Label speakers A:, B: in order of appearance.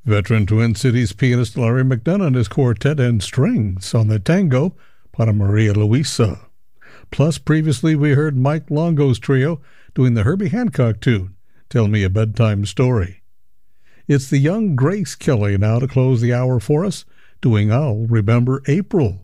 A: Veteran Twin Cities pianist Larry McDonough and his quartet and strings on the tango Para Maria Luisa. Plus, previously we heard Mike Longo's trio doing the Herbie Hancock tune, Tell Me a Bedtime Story. It's the young Grace Kelly now to close the hour for us, doing I'll Remember April.